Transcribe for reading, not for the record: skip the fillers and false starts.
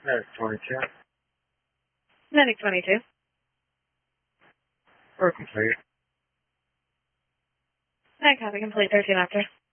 Medic 22. Medic 22. We're complete. I copy complete 13 after.